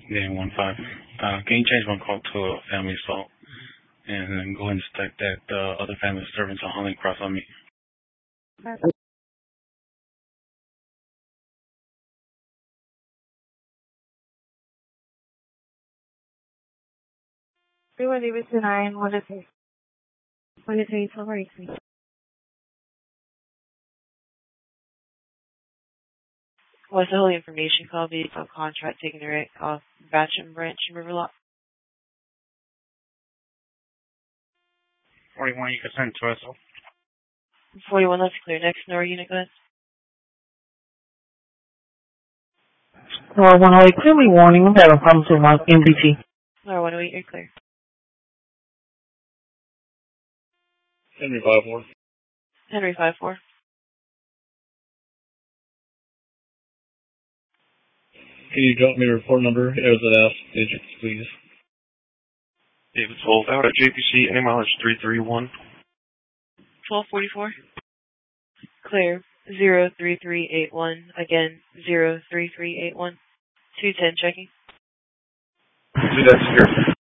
then 1-5. Can you change my call to a family assault? And then go ahead and state that the other family disturbance are hauling across on me. 3109, what is it? Sorry. What's the whole information call? Vehicle contract taking direct off Batcham Branch in Riverlock. 41, you can send it to us. 41, that's clear. Next, NOR unit, go ahead. 108, clearly warning, we have a problem with my MBT. NOR 108, you're clear. Henry 5-4. Henry 5-4. Can you drop me a report number as the last digits, please? David Wolf out at JPC, any mileage 331. 1244. Clear. 03381. Again, 03381. 210 checking. See, that's here.